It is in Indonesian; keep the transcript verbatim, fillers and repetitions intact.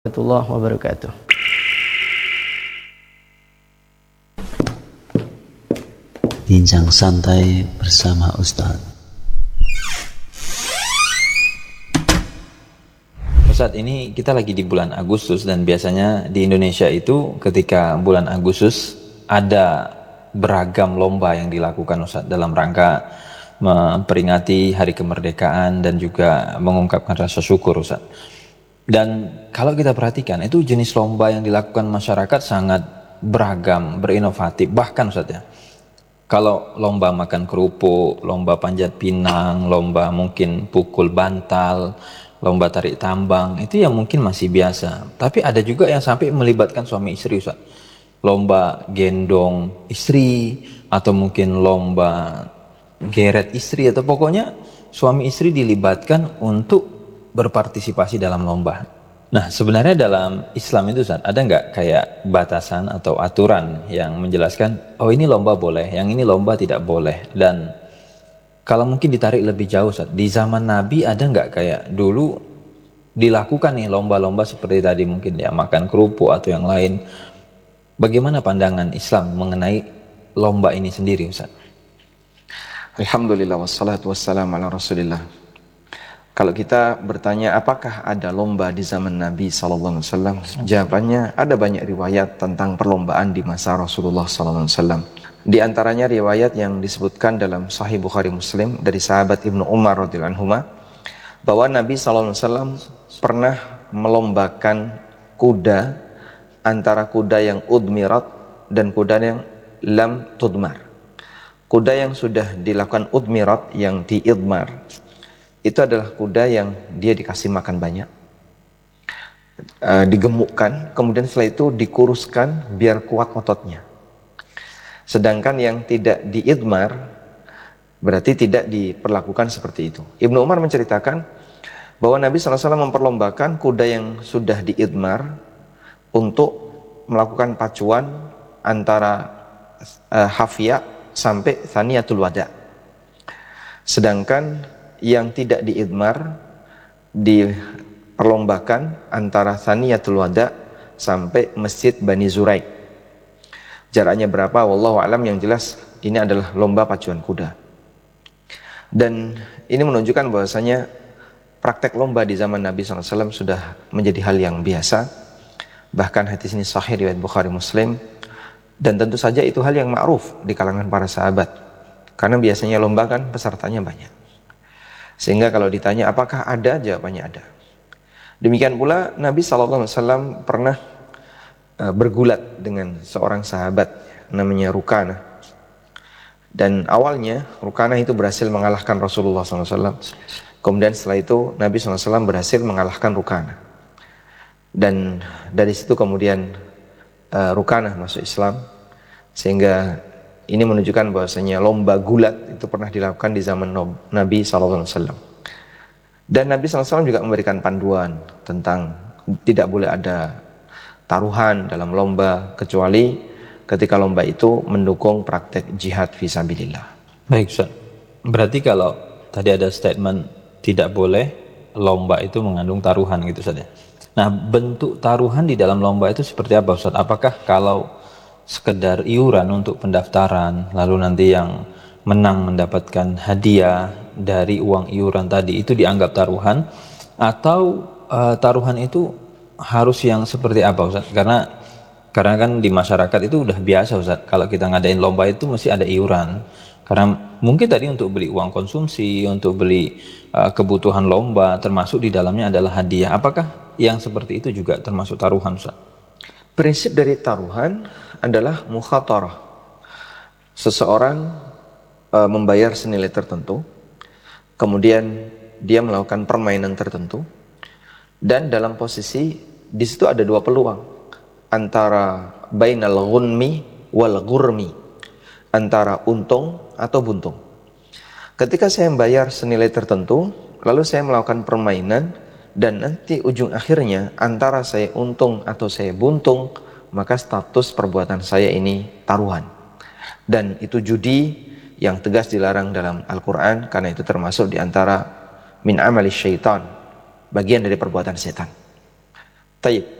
Warahmatullahi wabarakatuh. Bincang santai bersama Ustaz. Ustaz, ini kita lagi di bulan Agustus dan biasanya di Indonesia itu ketika bulan Agustus ada beragam lomba yang dilakukan Ustaz dalam rangka memperingati hari kemerdekaan dan juga mengungkapkan rasa syukur Ustaz. Dan kalau kita perhatikan itu jenis lomba yang dilakukan masyarakat sangat beragam, berinovatif. Bahkan Ustaz ya, kalau lomba makan kerupuk, lomba panjat pinang, lomba mungkin pukul bantal, lomba tarik tambang, itu yang mungkin masih biasa. Tapi ada juga yang sampai melibatkan suami istri Ustaz. Lomba gendong istri, atau mungkin lomba geret istri, atau pokoknya suami istri dilibatkan untuk berpartisipasi dalam lomba. Nah, sebenarnya dalam Islam itu Ustaz, ada nggak kayak batasan atau aturan yang menjelaskan, oh ini lomba boleh, yang ini lomba tidak boleh? Dan kalau mungkin ditarik lebih jauh Ustaz, di zaman Nabi ada nggak kayak dulu dilakukan nih lomba-lomba seperti tadi mungkin ya, makan kerupuk atau yang lain. Bagaimana pandangan Islam mengenai lomba ini sendiri Ustaz? Alhamdulillah wassalatu wassalamu ala Rasulillah. Kalau kita bertanya apakah ada lomba di zaman Nabi sallallahu alaihi wasallam, jawabannya ada banyak riwayat tentang perlombaan di masa Rasulullah sallallahu alaihi wasallam. Di antaranya riwayat yang disebutkan dalam Sahih Bukhari Muslim dari sahabat Ibnu Umar radhiyallahu anhu bahwa Nabi sallallahu alaihi wasallam pernah melombakan kuda antara kuda yang udmirat dan kuda yang lam tudmar. Kuda yang sudah dilakukan udmirat, yang diidmar, itu adalah kuda yang dia dikasih makan banyak, uh, digemukkan, kemudian setelah itu dikuruskan biar kuat ototnya. Sedangkan yang tidak diidmar berarti tidak diperlakukan seperti itu. Ibnu Umar menceritakan bahwa Nabi sallallahu alaihi wasallam memperlombakan kuda yang sudah diidmar untuk melakukan pacuan antara uh, hafiyah sampai thaniyatul wada. Sedangkan yang tidak diidmar diperlombakan antara thaniyatul wada sampai Masjid Bani Zuraik. Jaraknya berapa? Wallahu a'lam, yang jelas ini adalah lomba pacuan kuda. Dan ini menunjukkan bahwasanya praktek lomba di zaman Nabi sallallahu alaihi wasallam sudah menjadi hal yang biasa. Bahkan hadis ini sahih riwayat Bukhari Muslim, dan tentu saja itu hal yang ma'ruf di kalangan para sahabat, karena biasanya lomba kan pesertanya banyak. Sehingga kalau ditanya apakah ada, jawabannya ada. Demikian pula Nabi sallallahu alaihi wasallam pernah uh, bergulat dengan seorang sahabat namanya Rukanah. Dan awalnya Rukanah itu berhasil mengalahkan Rasulullah sallallahu alaihi wasallam. Kemudian setelah itu Nabi sallallahu alaihi wasallam berhasil mengalahkan Rukanah. Dan dari situ kemudian uh, Rukanah masuk Islam. Sehingga ini menunjukkan bahwasanya lomba gulat itu pernah dilakukan di zaman Nabi sallallahu alaihi wasallam. Dan Nabi sallallahu alaihi wasallam juga memberikan panduan tentang tidak boleh ada taruhan dalam lomba kecuali ketika lomba itu mendukung praktek jihad fisabilillah. Baik Ustaz. Berarti kalau tadi ada statement tidak boleh lomba itu mengandung taruhan gitu Ustaz ya. Nah, bentuk taruhan di dalam lomba itu seperti apa Ustaz? Apakah kalau sekedar iuran untuk pendaftaran, lalu nanti yang menang mendapatkan hadiah dari uang iuran tadi, itu dianggap taruhan? Atau uh, taruhan itu harus yang seperti apa Ustaz? Karena karena kan di masyarakat itu udah biasa Ustaz, kalau kita ngadain lomba itu mesti ada iuran. Karena mungkin tadi untuk beli uang konsumsi, untuk beli uh, kebutuhan lomba, termasuk di dalamnya adalah hadiah. Apakah yang seperti itu juga termasuk taruhan Ustaz? Prinsip dari taruhan adalah mukhatarah. Seseorang e, membayar senilai tertentu, kemudian dia melakukan permainan tertentu, dan dalam posisi di situ ada dua peluang antara bainal ghunmi wal ghurmi, antara untung atau buntung. Ketika saya membayar senilai tertentu, lalu saya melakukan permainan, dan nanti ujung akhirnya antara saya untung atau saya buntung, maka status perbuatan saya ini taruhan. Dan itu judi yang tegas dilarang dalam Al-Quran, karena itu termasuk diantara min amali syaitan, bagian dari perbuatan setan. Taib.